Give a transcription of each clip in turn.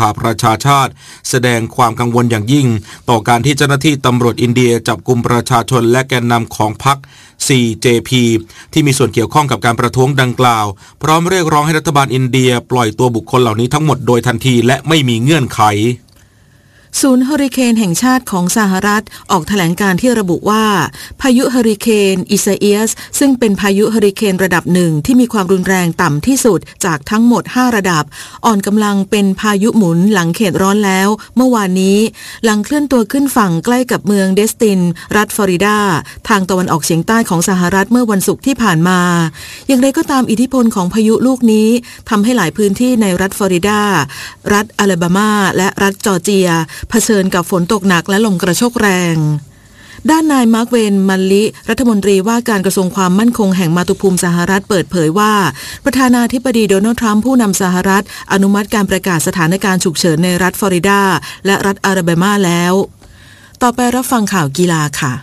าประชาชาติแสดงความกังวลอย่างยิ่งต่อการที่เจ้าหน้าที่ตำรวจอินเดียจับกุมประชาชนและแกนนำของพรรค CJP ที่มีส่วนเกี่ยวข้องกับการประท้วงดังกล่าวพร้อมเรียกร้องให้รัฐบาลอินเดียปล่อยตัวบุคคลเหล่านี้ทั้งหมดโดยทันทีและไม่มีเงื่อนไขศูนย์เฮอริเคนแห่งชาติของสหรัฐออกแถลงการที่ระบุว่าพายุเฮอริเคนอิซาเอียสซึ่งเป็นพายุเฮอริเคนระดับหนึ่งที่มีความรุนแรงต่ำที่สุดจากทั้งหมด5ระดับอ่อนกำลังเป็นพายุหมุนหลังเขตร้อนแล้วเมื่อวานนี้หลังเคลื่อนตัวขึ้นฝั่งใกล้กับเมืองเดสตินรัฐฟลอริดาทางตะวันออกเฉียงใต้ของสหรัฐเมื่อวันศุกร์ที่ผ่านมาอย่างไรก็ตามอิทธิพลของพายุลูกนี้ทำให้หลายพื้นที่ในรัฐฟลอริดารัฐอลาบามาและรัฐจอร์เจียเผชิญกับฝนตกหนักและลมกระโชกแรงด้านนายมาร์คเวนมัลลิรัฐมนตรีว่าการกระทรวงความมั่นคงแห่งมาตุภูมิสหรัฐเปิดเผยว่าประธานาธิบดีโดนัลด์ทรัมป์ผู้นำสหรัฐอนุมัติการประกาศสถานการณ์ฉุกเฉินในรัฐฟลอริดาและรัฐอลาบามาแล้วต่อไปรับฟังข่าวกีฬาค่ะ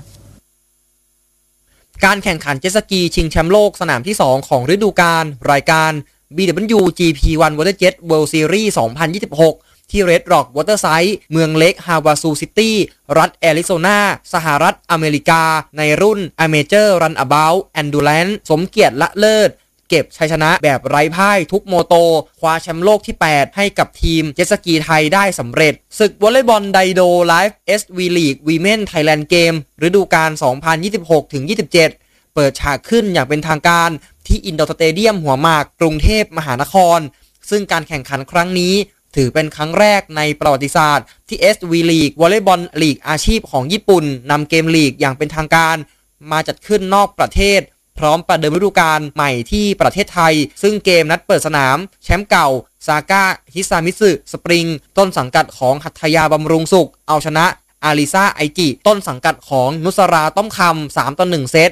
การแข่งขันเจ็ตสกีชิงแชมป์โลกสนามที่2ของฤดูกาลรายการ BWGP1 WaterJet World Series 2026ที่ Red Rock Waterside เมืองเล็กฮาวาซูซิตี้รัฐแอริโซนาสหรัฐอเมริกาในรุ่น Amateur Runabout Endurance สมเกียรติละเลิศเก็บชัยชนะแบบไร้พ่ายทุกโมโตคว้าแชมป์โลกที่8ให้กับทีมเจ็ตสกีไทยได้สำเร็จศึกวอลเลย์บอลไดโดไลฟ์ SV League Women Thailand Game ฤดูกาล 2026-27 เปิดฉากขึ้นอย่างเป็นทางการที่อินดอร์สเตเดียมหัวหมากกรุงเทพมหานครซึ่งการแข่งขันครั้งนี้ถือเป็นครั้งแรกในประวัติศาสตร์ที่ SV League วอลเลย์บอลลีกอาชีพของญี่ปุ่นนำเกมลีกอย่างเป็นทางการมาจัดขึ้นนอกประเทศพร้อมประเดิมฤดูกาลใหม่ที่ประเทศไทยซึ่งเกมนัดเปิดสนามแชมป์เก่าซาก้าฮิซามิสึสปริงต้นสังกัดของหัตถยาบำรุงสุขเอาชนะอาริซาไอจิต้นสังกัดของนุสราต้อมคำ3-1 เซต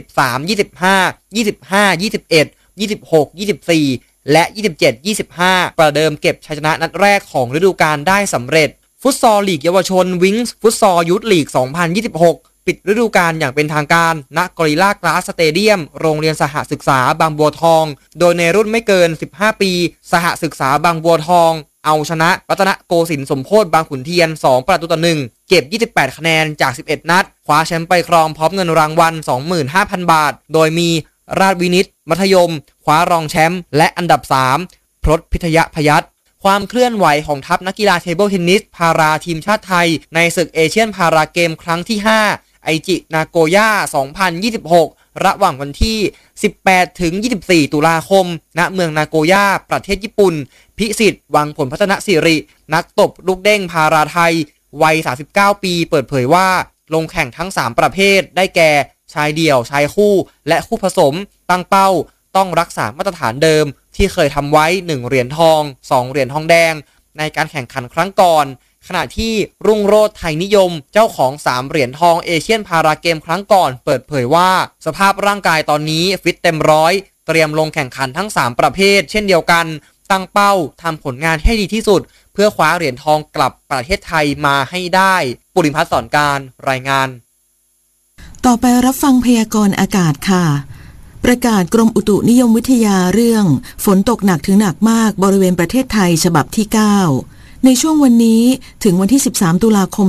23-25-25-21-26-24และ 27-25 ประเดิมเก็บชัยชนะนัดแรกของฤดูกาลได้สำเร็จฟุตซอลลีกเยาวชนวิงส์ฟุตซอลยูทลีก 2026 ปิดฤดูกาลอย่างเป็นทางการณกอริลลากลาสสเตเดียมโรงเรียนสหศึกษาบางบัวทองโดยในรุ่นไม่เกิน15ปีสหศึกษาบางบัวทองเอาชนะรัตนโกสินทร์สมโพธิบางขุนเทียน2-1เก็บ28คะแนนจาก11นัดคว้าแชมป์ไปครองพร้อมเงินรางวัล 25,000 บาทโดยมีราชวินิตมัธยมคว้ารองแชมป์และอันดับ3พรตพิทยพยัคฆ์ความเคลื่อนไหวของทัพนักกีฬาเทเบิลเทนนิสพาราทีมชาติไทยในศึกเอเชียนพาราเกมครั้งที่5ไอจินาโกย่า 2026 ระหว่างวันที่ 18-24 ตุลาคมณเมืองนาโกย่าประเทศญี่ปุ่นพิสิทธิ์วังผลพัฒนสิรินักตบลูกเด้งพาราไทยวัย39ปีเปิดเผยว่าลงแข่งทั้ง3ประเภทได้แก่ชายเดี่ยวชายคู่และคู่ผสมตั้งเป้าต้องรักษามาตรฐานเดิมที่เคยทำไว้1เหรียญทอง2เหรียญทองแดงในการแข่งขันครั้งก่อนขณะที่รุ่งโรจน์ไทยนิยมเจ้าของ3เหรียญทองเอเชียนพาราเกมครั้งก่อนเปิดเผยว่าสภาพร่างกายตอนนี้ฟิตเต็มร้อยเตรียมลงแข่งขันทั้ง3ประเภทเช่นเดียวกันตั้งเป้าทำผลงานให้ดีที่สุดเพื่อคว้าเหรียญทองกลับประเทศไทยมาให้ได้ปุริพัฒน์สอนการรายงานต่อไปรับฟังพยากรณ์อากาศค่ะประกาศกรมอุตุนิยมวิทยาเรื่องฝนตกหนักถึงหนักมากบริเวณประเทศไทยฉบับที่9ในช่วงวันนี้ถึงวันที่13ตุลาคม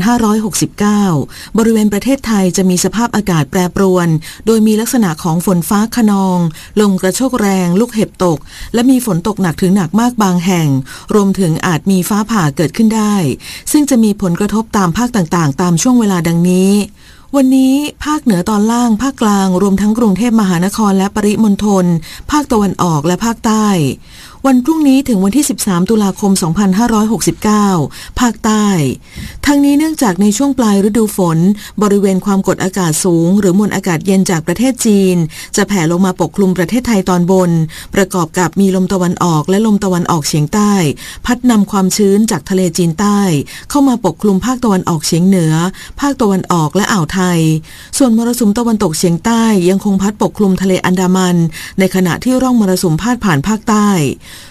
2569บริเวณประเทศไทยจะมีสภาพอากาศแปรปรวนโดยมีลักษณะของฝนฟ้าคะนองลมกระโชกแรงลูกเห็บตกและมีฝนตกหนักถึงหนักมากบางแห่งรวมถึงอาจมีฟ้าผ่าเกิดขึ้นได้ซึ่งจะมีผลกระทบตามภาคต่างๆตามช่วงเวลาดังนี้วันนี้ภาคเหนือตอนล่างภาคกลางรวมทั้งกรุงเทพมหานครและปริมณฑลภาคตะวันออกและภาคใต้วันพรุ่งนี้ถึงวันที่13ตุลาคม2569ภาคใต้ทั้งนี้เนื่องจากในช่วงปลายฤดูฝนบริเวณความกดอากาศสูงหรือมวลอากาศเย็นจากประเทศจีนจะแผ่ลงมาปกคลุมประเทศไทยตอนบนประกอบกับมีลมตะวันออกและลมตะวันออกเฉียงใต้พัดนำความชื้นจากทะเลจีนใต้เข้ามาปกคลุมภาคตะวันออกเฉียงเหนือภาคตะวันออกและอ่าวไทยส่วนมรสุมตะวันตกเฉียงใต้ยังคงพัดปกคลุมทะเลอันดามันในขณะที่ร่องมรสุมพาดผ่านภาคใต้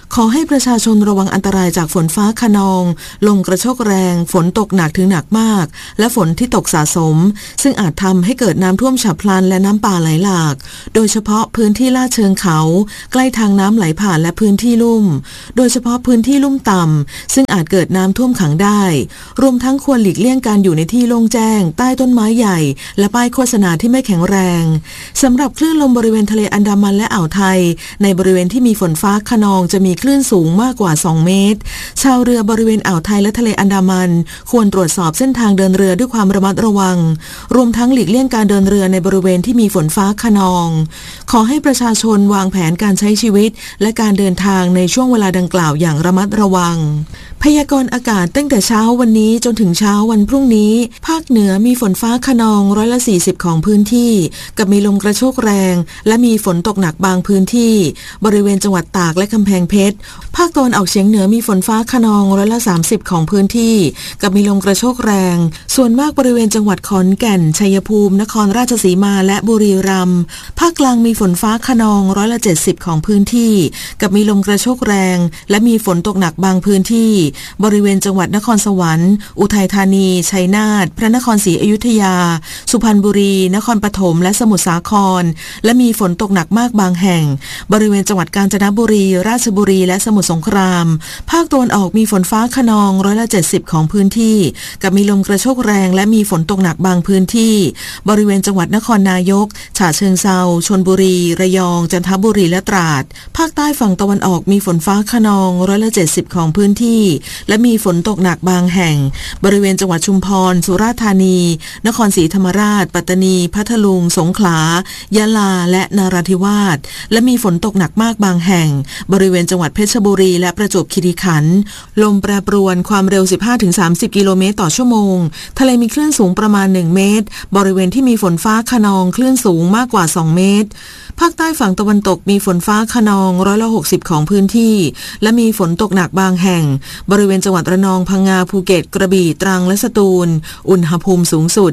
ขอให้ประชาชนระวังอันตรายจากฝนฟ้าคะนองลมกระโชกแรงฝนตกหนักถึงหนักมากและฝนที่ตกสะสมซึ่งอาจทำให้เกิดน้ำท่วมฉับพลันและน้ำป่าไหลหลากโดยเฉพาะพื้นที่ลาดเชิงเขาใกล้ทางน้ำไหลผ่านและพื้นที่ลุ่มโดยเฉพาะพื้นที่ลุ่มต่ำซึ่งอาจเกิดน้ำท่วมขังได้รวมทั้งควรหลีกเลี่ยงการอยู่ในที่โล่งแจ้งใต้ต้นไม้ใหญ่และป้ายโฆษณาที่ไม่แข็งแรงสำหรับคลื่นลมบริเวณทะเลอันดามันและอ่าวไทยในบริเวณที่มีฝนฟ้าคะนองจะมีคลื่นสูงมากกว่า2เมตรชาวเรือบริเวณอ่าวไทยและทะเลอันดามันควรตรวจสอบเส้นทางเดินเรือด้วยความระมัดระวังรวมทั้งหลีกเลี่ยงการเดินเรือในบริเวณที่มีฝนฟ้าคะนองขอให้ประชาชนวางแผนการใช้ชีวิตและการเดินทางในช่วงเวลาดังกล่าวอย่างระมัดระวังพยากรณ์อากาศตั้งแต่เช้าวันนี้จนถึงเช้าวันพรุ่งนี้ภาคเหนือมีฝนฟ้าคะนอง140%ของพื้นที่กับมีลมกระโชกแรงและมีฝนตกหนักบางพื้นที่บริเวณจังหวัดตากและกำแพงเพชรภาคตะวันออกเฉียงเหนือมีฝนฟ้าคะนอง30%ของพื้นที่กับมีลมกระโชกแรงส่วนมากบริเวณจังหวัดขอนแก่นชัยภูมินครราชสีมาและบุรีรัมย์ภาคกลางมีฝนฟ้าคะนอง70%ของพื้นที่กับมีลมกระโชกแรงและมีฝนตกหนักบางพื้นที่บริเวณจังหวัดนครสวรรค์อุทัยธานีชัยนาทพระนครศรีอยุธยาสุพรรณบุรีนครปฐมและสมุทรสาครและมีฝนตกหนักมากบางแห่งบริเวณจังหวัดกาญจนบุรีราชบุรีและสมุทรสงครามภาคตะวันออกมีฝนฟ้าคะนอง70%ของพื้นที่กับมีลมกระโชกแรงและมีฝนตกหนักบางพื้นที่บริเวณจังหวัดนครนายกฉะเชิงเทราชลบุรีระยองจันทบุรีและตราดภาคใต้ฝั่งตะวันออกมีฝนฟ้าคะนอง70%ของพื้นที่และมีฝนตกหนักบางแห่งบริเวณจังหวัดชุมพรสุราษฎร์ธานีนครศรีธรรมราชปัตตานีพัทลุงสงขลายะลาและนราธิวาสและมีฝนตกหนักมากบางแห่งบริเวณจังหวัดเพชรบุรีและประจวบคีรีขันธ์ลมแปรปรวนความเร็ว 15-30 กิโลเมตรต่อชั่วโมงทะเลมีคลื่นสูงประมาณ1เมตรบริเวณที่มีฝนฟ้าคะนองคลื่นสูงมากกว่า2เมตรภาคใต้ฝั่งตะวันตกมีฝนฟ้าคะนอง60%ของพื้นที่และมีฝนตกหนักบางแห่งบริเวณจังหวัดระนองพังงาภูเก็ตกระบี่ตรังและสตูลอุณหภูมิสูงสุด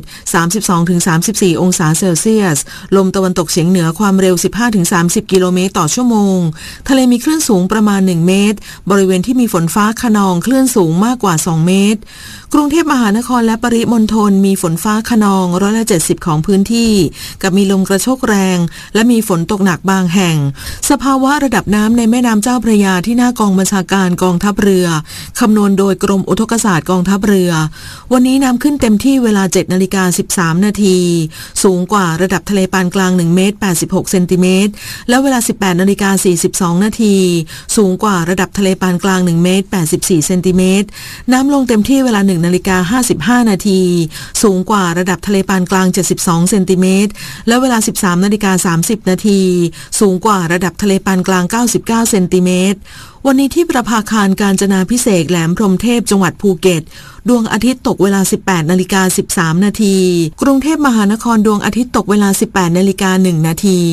32-34 องศาเซลเซียสลมตะวันตกเฉียงเหนือความเร็ว 15-30 กิโลเมตรต่อชั่วโมงทะเลมีคลื่นสูงประมาณ1เมตรบริเวณที่มีฝนฟ้าคะนองคลื่นสูงมากกว่า2เมตรกรุงเทพมหานครและปริมณฑลมีฝนฟ้าคะนอง70%ของพื้นที่กับมีลมกระโชกแรงและมีฝนตกหนักบางแห่งสภาวะระดับน้ำในแม่น้ำเจ้าพระยาที่หน้ากองบัญชาการกองทัพเรือคำนวณโดยกรมอุทกศาสตร์กองทัพเรือวันนี้น้ำขึ้นเต็มที่เวลา 7:13 นาทีสูงกว่าระดับทะเลปานกลาง1เมตร86เซนติเมตรและเวลา 18:42 นาทีสูงกว่าระดับทะเลปานกลาง1เมตร84เซนติเมตรน้ำลงเต็มที่เวลา 1:55 นาทีสูงกว่าระดับทะเลปานกลาง72เซนติเมตรและเวลา 13:30 นาทีสูงกว่าระดับทะเลปานกลาง99เซนติเมตรวันนี้ที่ประภาคารกาญจนาภิเษกแหลมพรหมเทพจังหวัดภูเก็ตดวงอาทิตย์ตกเวลา 18:13 นาทีกรุงเทพมหานครดวงอาทิตย์ตกเวลา 18:01 นาที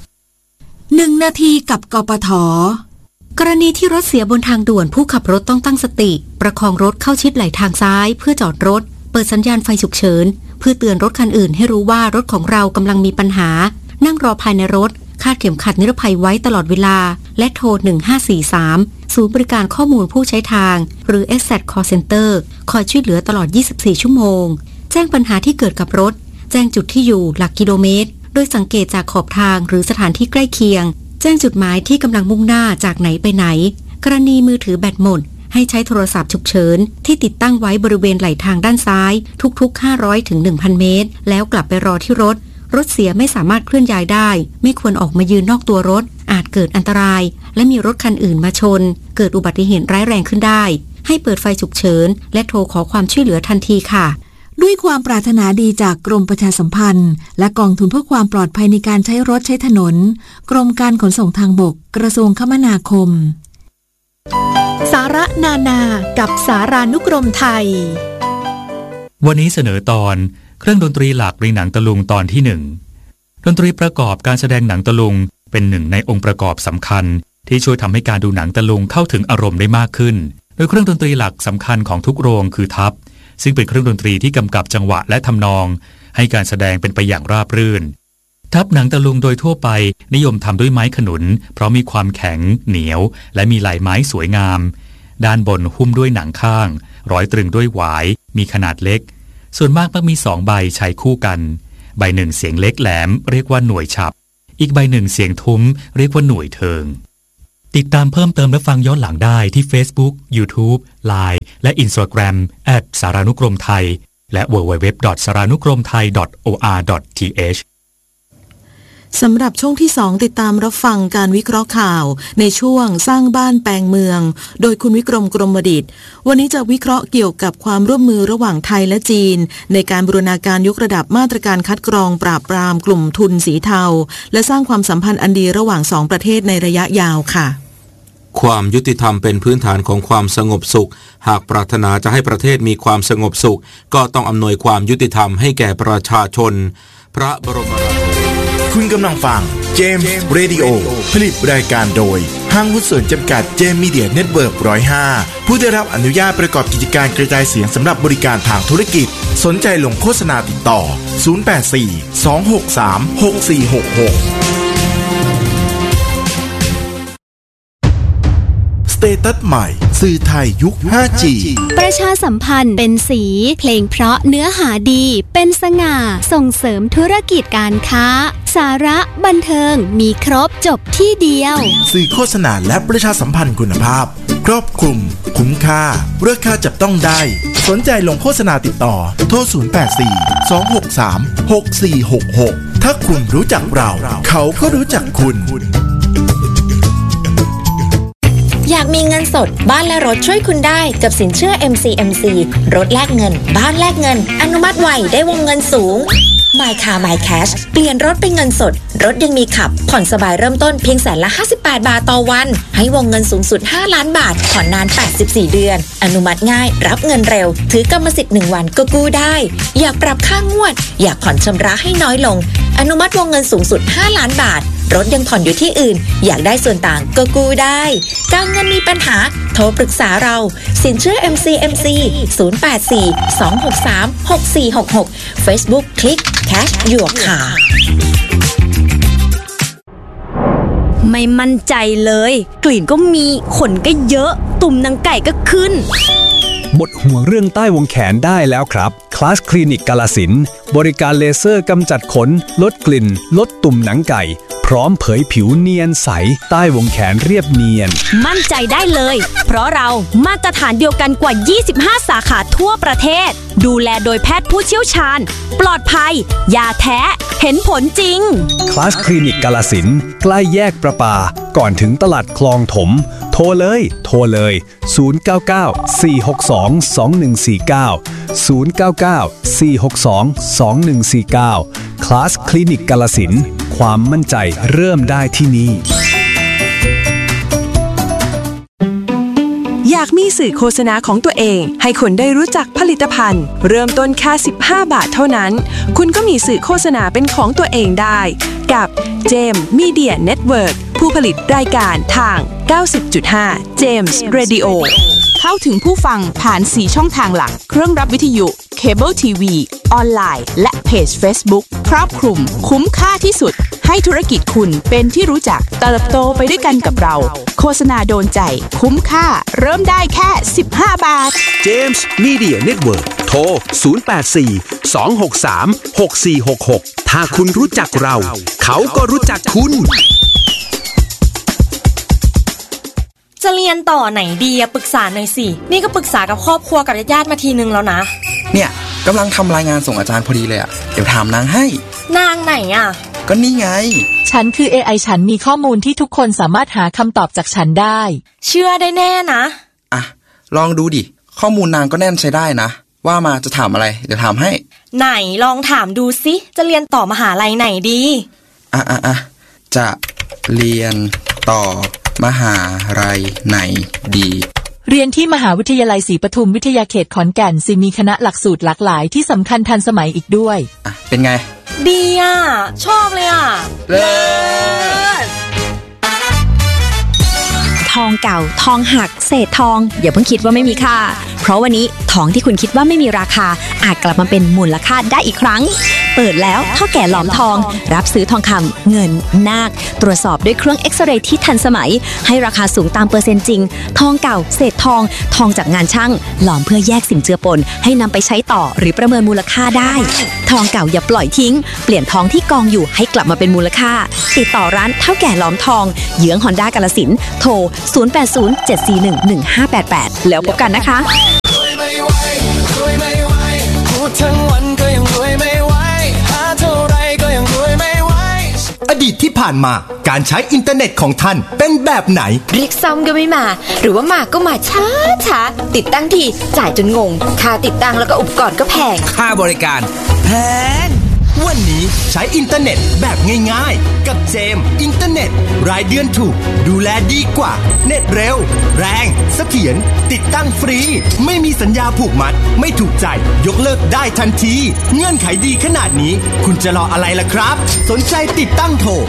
1 นาทีกับกปท.กรณีที่รถเสียบนทางด่วนผู้ขับรถต้องตั้งสติประคองรถเข้าชิดไหลทางซ้ายเพื่อจอดรถเปิดสัญญาณไฟฉุกเฉินเพื่อเตือนรถคันอื่นให้รู้ว่ารถของเรากำลังมีปัญหานั่งรอภายในรถคาดเข็มขัดนิรภัยไว้ตลอดเวลาและโทร1543ศูนย์บริการข้อมูลผู้ใช้ทางหรือ Asset Call Center คอยช่วยเหลือตลอด24ชั่วโมงแจ้งปัญหาที่เกิดกับรถแจ้งจุดที่อยู่หลักกิโลเมตรโดยสังเกตจากขอบทางหรือสถานที่ใกล้เคียงแจ้งจุดหมายที่กำลังมุ่งหน้าจากไหนไปไหนกรณีมือถือแบตหมดให้ใช้โทรศัพท์ฉุกเฉินที่ติดตั้งไว้บริเวณไหล่ทางด้านซ้ายทุกๆ500ถึง 1,000 เมตรแล้วกลับไปรอที่รถเสียไม่สามารถเคลื่อนย้ายได้ไม่ควรออกมายืนนอกตัวรถอาจเกิดอันตรายและมีรถคันอื่นมาชนเกิดอุบัติเหตุร้ายแรงขึ้นได้ให้เปิดไฟฉุกเฉินและโทรขอความช่วยเหลือทันทีค่ะด้วยความปรารถนาดีจากกรมประชาสัมพันธ์และกองทุนเพื่อความปลอดภัยในการใช้รถใช้ถนนกรมการขนส่งทางบกกระทรวงคมนาคมสาระนานากับสารานุกรมไทยวันนี้เสนอตอนเครื่องดนตรีหลักในหนังตะลุงตอนที่1ดนตรีประกอบการแสดงหนังตะลุงเป็นหนึ่งในองค์ประกอบสำคัญที่ช่วยทำให้การดูหนังตะลุงเข้าถึงอารมณ์ได้มากขึ้นโดยเครื่องดนตรีหลักสำคัญของทุกโรงคือทัพซึ่งเป็นเครื่องดนตรีที่กำกับจังหวะและทำนองให้การแสดงเป็นไปอย่างราบรื่นทับหนังตะลุงโดยทั่วไปนิยมทำด้วยไม้ขนุนเพราะมีความแข็งเหนียวและมีลายไม้สวยงามด้านบนหุ้มด้วยหนังข้างร้อยตรึงด้วยหวายมีขนาดเล็กส่วนมากมักมี2ใบใช้คู่กันใบหนึ่งเสียงเล็กแหลมเรียกว่าหน่วยฉับอีกใบหนึ่งเสียงทุ้มเรียกว่าหน่วยเทิงติดตามเพิ่มเติมและฟังย้อนหลังได้ที่ Facebook, YouTube, Line และ Instagram @สารานุกรมไทยและ www.saranukromthai.or.th สำหรับช่วงที่ 2ติดตามรับฟังการวิเคราะห์ข่าวในช่วงสร้างบ้านแปลงเมืองโดยคุณวิกรมกรมดิษฐ์วันนี้จะวิเคราะห์เกี่ยวกับความร่วมมือระหว่างไทยและจีนในการบูรณาการยกระดับมาตรการคัดกรองปราบปรามกลุ่มทุนสีเทาและสร้างความสัมพันธ์อันดีระหว่าง2ประเทศในระยะยาวค่ะความยุติธรรมเป็นพื้นฐานของความสงบสุขหากปรารถนาจะให้ประเทศมีความสงบสุขก็ต้องอำนวยความยุติธรรมให้แก่ประชาชนพระบรมราโชนคุณกำลังฟังเจมส์เรดิโอผลิตรายการโดยห้างหุ้นส่วนจำกัดเจมส์มีเดียเน็ตเวิร์ก105ผู้ได้รับอนุญาตประกอบกิจการกระจายเสียงสำหรับบริการทางธุรกิจสนใจลงโฆษณาติดต่อ084 263 6466สเตตัสใหม่สื่อไทยยุค 5G ประชาสัมพันธ์เป็นสีเพลงเพราะเนื้อหาดีเป็นสง่าส่งเสริมธุรกิจการค้าสาระบันเทิงมีครบจบที่เดียวสื่อโฆษณาและประชาสัมพันธ์คุณภาพครอบคลุมคุ้มค่าราคาจับต้องได้สนใจลงโฆษณาติดต่อโทร084 263 6466ถ้าคุณรู้จักเราเขาก็รู้จักคุณอยากมีเงินสดบ้านและรถช่วยคุณได้กับสินเชื่อ MCMC รถแลกเงินบ้านแลกเงินอนุมัติไวได้วงเงินสูง My Car My Cash เปลี่ยนรถเป็นเงินสดรถยังมีขับผ่อนสบายเริ่มต้นเพียง158 บาทต่อวันให้วงเงินสูงสุด5ล้านบาทผ่อนนาน84เดือนอนุมัติง่ายรับเงินเร็วถือกรรมสิทธิ์1วันก็กู้ได้อยากปรับค่างวดอยากผ่อนชำระให้น้อยลงอนุมัติวงเงินสูงสุด5ล้านบาทรถยังผ่อนอยู่ที่อื่นอยากได้ส่วนต่างก็กู้ได้การเงินมีปัญหาโทรปรึกษาเราสินเชื่อ MCMC 084 263 6466 Facebook คลิก Cash Your Car ไม่มั่นใจเลยกลิ่นก็มีขนก็เยอะตุ่มหนังไก่ก็ขึ้นหมดห่วงเรื่องใต้วงแขนได้แล้วครับคลาสคลินิกกาฬสินธุ์บริการเลเซอร์กำจัดขนลดกลิ่นลดตุ่มหนังไก่พร้อมเผยผิวเนียนใสใต้วงแขนเรียบเนียนมั่นใจได้เลยเพราะเรามาตรฐานเดียวกันกว่า25สาขาทั่วประเทศดูแลโดยแพทย์ผู้เชี่ยวชาญปลอดภัยยาแท้เห็นผลจริงคลาสคลินิกกาฬสินธุ์ใกล้แยกประปาก่อนถึงตลาดคลองถมโทรเลย099 462 2149 099 462 2149คลาสคลินิกกาฬสินธุ์ความมั่นใจเริ่มได้ที่นี่อยากมีสื่อโฆษณาของตัวเองให้คนได้รู้จักผลิตภัณฑ์เริ่มต้นแค่15 บาทเท่านั้นคุณก็มีสื่อโฆษณาเป็นของตัวเองได้กับ James Media Network ผู้ผลิตรายการทาง 90.5 James Radio เข้าถึงผู้ฟังผ่าน 4 ช่องทางหลักเครื่องรับวิทยุเคเบิลทีวีออนไลน์และเพจ Facebook ครอบคลุมคุ้มค่าที่สุดให้ธุรกิจคุณเป็นที่รู้จักเติบโตไปด้วยกันกับเราโฆษณาโดนใจคุ้มค่าเริ่มได้แค่15 บาท James Media Network โทร 084 263 6466 ถ้าคุณรู้จักเราเขาก็รู้จักคุณจะเรียนต่อไหนดีปรึกษาหน่อยสินี่ก็ปรึกษากับครอบครัวกับญาติๆมาทีนึงแล้วนะเนี่ยกำลังทำรายงานส่งอาจารย์พอดีเลยเดี๋ยวถามนางให้นางไหนก็นี่ไงฉันคือ AI ฉันมีข้อมูลที่ทุกคนสามารถหาคำตอบจากฉันได้เชื่อได้แน่นะลองดูดิข้อมูลนางก็แน่นใช้ได้นะว่ามาจะถามอะไรเดี๋ยวถามให้ไหนลองถามดูสิจะเรียนต่อมหาลัยไหนดีจะเรียนต่อมหาลัยไหนดีเรียนที่มหาวิทยาลัยศรีปทุมวิทยาเขตขอนแก่นสิมีคณะหลักสูตรหลากหลายที่สำคัญทันสมัยอีกด้วยเป็นไงดีชอบเลยเลิศทองเก่าทองหักเศษทองอย่าเพิ่งคิดว่าไม่มีค่าเพราะวันนี้ทองที่คุณคิดว่าไม่มีราคาอาจกลับมาเป็นมูลค่าได้อีกครั้งเปิดแล้วเท่าแก่หลอมทองรับซื้อทองคำเงินนาคตรวจสอบด้วยเครื่องเอ็กซเรย์ที่ทันสมัยให้ราคาสูงตามเปอร์เซ็นต์จริงทองเก่าเศษทองทองจากงานช่างหลอมเพื่อแยกสิ่งเจือปนให้นำไปใช้ต่อหรือประเมินมูลค่าได้ทองเก่าอย่าปล่อยทิ้งเปลี่ยนทองที่กองอยู่ให้กลับมาเป็นมูลค่าติดต่อร้านเท่าแก่หลอมทองเยื้องฮอนด้ากาฬสินธุ์โทร 0807411588 แล้วพบกันนะคะทั้งวันก็ยังรวยไม่ไหวหาเท่าไรก็ยังรวยไม่ไหวอดีตที่ผ่านมาการใช้อินเทอร์เน็ตของท่านเป็นแบบไหนเรียกซ่อมก็ไม่มาหรือว่ามาก็มาช้าติดตั้งทีจ่ายจนงงค่าติดตั้งแล้วก็อุปกรณ์ก็แพงค่าบริการแพงวันนี้ใช้อินเทอร์เน็ตแบบง่ายๆกับเจมอินเทอร์เน็ตรายเดือนถูกดูแลดีกว่าเน็ตเร็วแรงเสถียรติดตั้งฟรีไม่มีสัญญาผูกมัดไม่ถูกใจยกเลิกได้ทันทีเงื่อนไขดีขนาดนี้คุณจะรออะไรล่ะครับสนใจติดตั้งโทร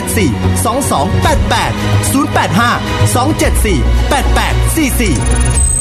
085 274 2288 085 274 8844